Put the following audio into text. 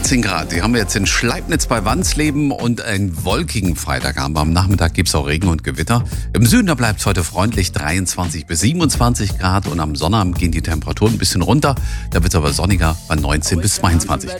18 Grad, die haben wir jetzt in Schleibnitz bei Wansleben und einen wolkigen Freitag haben wir. Am Nachmittag gibt es auch Regen und Gewitter. Im Süden, da bleibt es heute freundlich, 23 bis 27 Grad und am Sonnabend gehen die Temperaturen ein bisschen runter. Da wird es aber sonniger bei 19 bis 22 Grad.